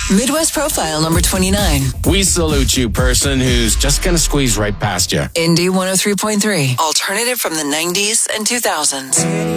Midwest Profile number 29. We salute you, person who's just going to squeeze right past you. Indie 103.3. Alternative from the 90s and 2000s.